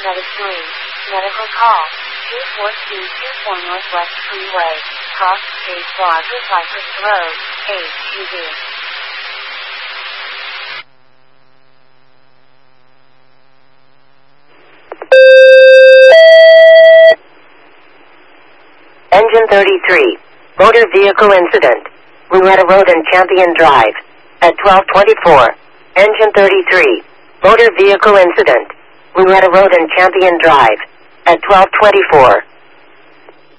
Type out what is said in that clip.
773. Medical call. 24224 Northwest Freeway. Cross State Plaza Cypress Road. HUD. Engine 33. Motor vehicle incident. Lunetta Road and Champion Drive. At 1224. Engine 33. Motor vehicle incident. Lunetta Road and Champion Drive. At 1224.